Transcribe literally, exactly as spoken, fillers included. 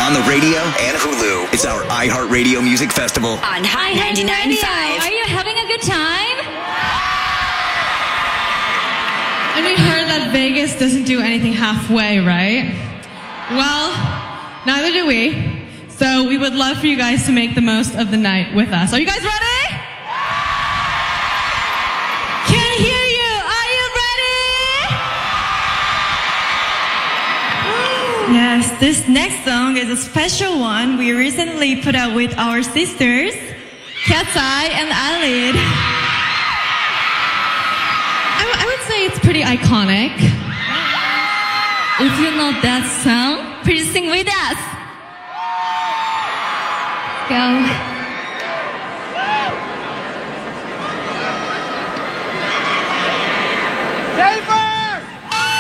on the radio and Hulu. It's our iHeartRadio Music Festival on Hot ninety-nine point five. Are you having a good time? And we heard that Vegas doesn't do anything halfway, right? Well, neither do we. So we would love for you guys to make the most of the night with us. Are you guys ready? Can't hear you. Are you ready? Yes, this next song is a special one we recently put out with our sisters, Cat's Eye and Eyelid. I, w- I would say it's pretty iconic. If you know that song, please sing with us. Go.